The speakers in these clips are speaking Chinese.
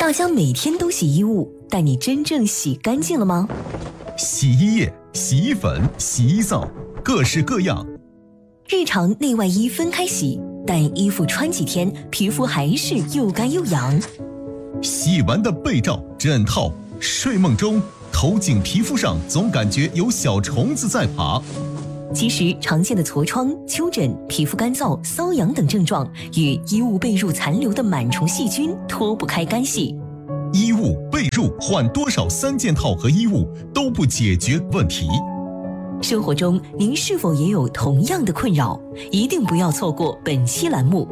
大家每天都洗衣物，但你真正洗干净了吗？ 洗衣液、洗衣粉、洗衣皂，各式各样。 日常内外衣分开洗，但衣服穿几天，皮肤还是又干又痒。 洗完的被罩、枕套，睡梦中头颈皮肤上总感觉有小虫子在爬。 其实常见的痤疮、丘疹、皮肤干燥、瘙痒等症状与衣物被褥残留的螨虫细菌脱不开干系。 衣物、被褥换多少3件套和衣物都不解决问题。 生活中您是否也有同样的困扰？一定不要错过本期栏目。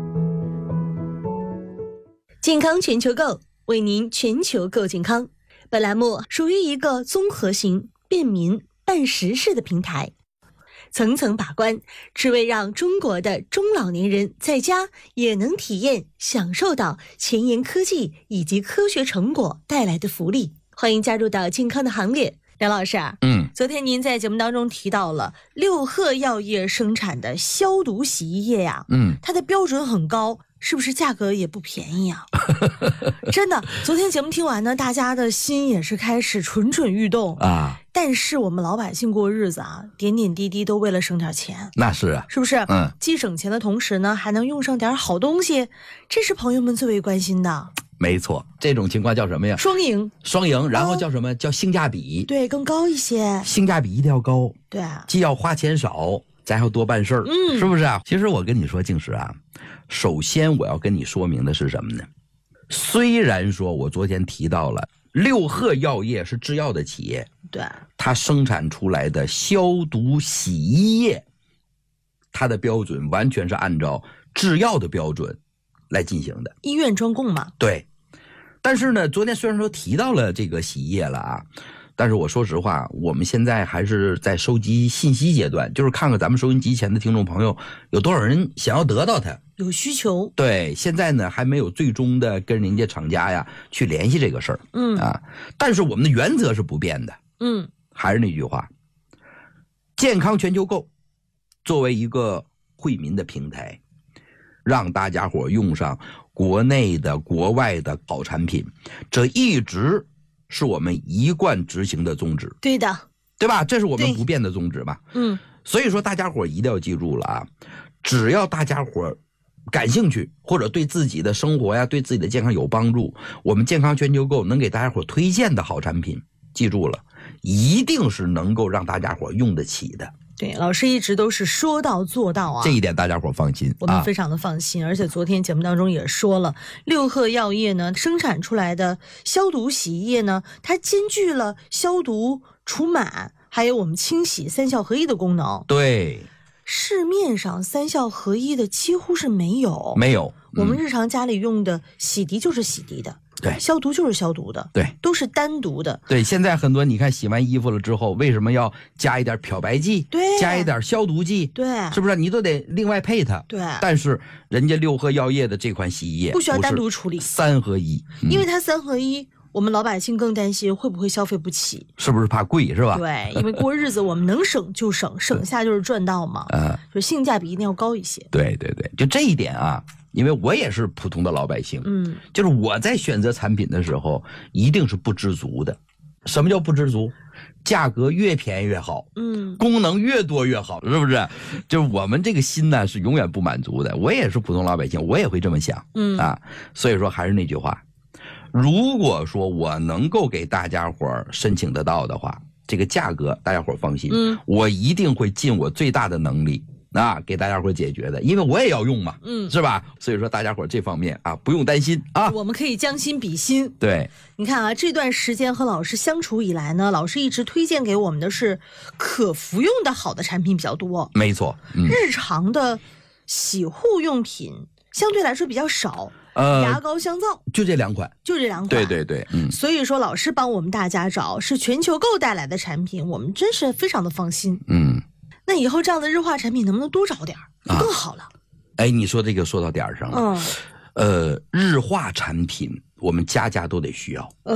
健康全球购，为您全球购健康。本栏目属于一个综合型、便民、办实事的平台，层层把关，只为让中国的中老年人在家也能体验、享受到前沿科技以及科学成果带来的福利。欢迎加入到健康的行列。梁老师啊，昨天您在节目当中提到了六贺药业生产的消毒洗衣液呀，它的标准很高，是不是价格也不便宜啊？真的，昨天节目听完呢，大家的心也是开始蠢蠢欲动啊。但是我们老百姓过日子啊，点点滴滴都为了省点钱。 那是啊， 是不是？既省钱的同时呢，还能用上点好东西，这是朋友们最为关心的。 没错，这种情况叫什么呀？ 双赢， 然后叫什么？叫性价比。 对，更高一些。 性价比一定要高。 对， 既要花钱少，咱还要多办事儿，是不是啊？其实我跟你说，静石啊，首先我要跟你说明的是什么呢？虽然说我昨天提到了六贺药业是制药的企业， 对， 它生产出来的消毒洗衣液，它的标准完全是按照制药的标准来进行的， 医院专供嘛。 对，但是呢，昨天虽然说提到了这个洗衣液了啊，但是我说实话，我们现在还是在收集信息阶段，就是看看咱们收音机前的听众朋友有多少人想要得到它， 有需求。 对，现在呢还没有最终的跟人家厂家呀去联系这个事儿，但是我们的原则是不变的，还是那句话，健康全球购作为一个惠民的平台，让大家伙用上国内的、国外的好产品，这一直是我们一贯执行的宗旨。 对的， 对吧？这是我们不变的宗旨吧。所以说大家伙一定要记住了啊，只要大家伙感兴趣，或者对自己的生活呀、对自己的健康有帮助，我们健康全球购能给大家伙推荐的好产品，记住了，一定是能够让大家伙用得起的。 对，老师一直都是说到做到啊， 这一点大家伙放心， 我们非常的放心。而且昨天节目当中也说了，六贺药业呢生产出来的消毒洗衣液呢，它兼具了消毒、除螨，还有我们清洗3效合一的功能。 对， 市面上3效合一的几乎是没有。我们日常家里用的洗涤就是洗涤的。 对， 消毒就是消毒的， 对， 都是单独的。 对，现在很多你看洗完衣服了之后，为什么要加一点漂白剂？ 对， 加一点消毒剂？ 对， 是不是？你都得另外配它。 对， 但是人家六贺药业的这款洗衣液不需要单独处理 ，3合一， 因为它3合一，我们老百姓更担心会不会消费不起， 是不是怕贵是吧？ 对，因为过日子我们能省就省，省下就是赚到嘛。就性价比一定要高一些。 对对对，就这一点啊。因为我也是普通的老百姓，就是我在选择产品的时候一定是不知足的。什么叫不知足？价格越便宜越好，功能越多越好，是不是？就是我们这个心呢是永远不满足的。我也是普通老百姓，我也会这么想，所以说还是那句话，如果说我能够给大家伙申请得到的话，这个价格大家伙放心，我一定会尽我最大的能力给大家伙解决的，因为我也要用嘛，是吧？所以说大家伙这方面不用担心啊， 我们可以将心比心。 对， 你看啊，这段时间和老师相处以来呢，老师一直推荐给我们的是可服用的好的产品比较多。 没错， 日常的洗护用品相对来说比较少。牙膏、香皂就这2款，对对对， 所以说老师帮我们大家找是全球购带来的产品，我们真是非常的放心。那以后这样的日化产品能不能多找点就更好了？ 哎，你说这个说到点上了。日化产品我们家家都得需要。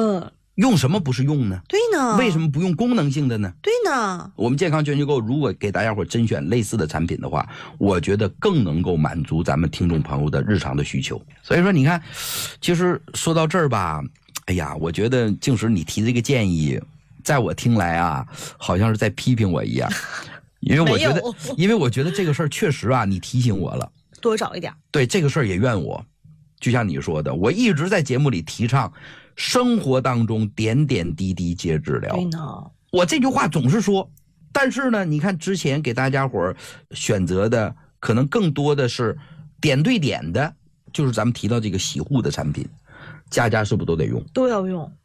用什么不是用呢？ 对呢。 为什么不用功能性的呢？ 对呢。 我们健康全球购如果给大家伙甄选类似的产品的话，我觉得更能够满足咱们听众朋友的日常的需求。所以说你看，其实说到这儿吧，哎呀，我觉得静时你提这个建议，在我听来啊，好像是在批评我一样。因为我觉得这个事儿确实啊，你提醒我了， 多找一点。 对，这个事儿也怨我。就像你说的，我一直在节目里提倡生活当中点点滴滴皆治疗。 对呢， 我这句话总是说，但是呢，你看之前给大家伙选择的可能更多的是点对点的，就是咱们提到这个洗护的产品，家家是不是都得用？ 都要用。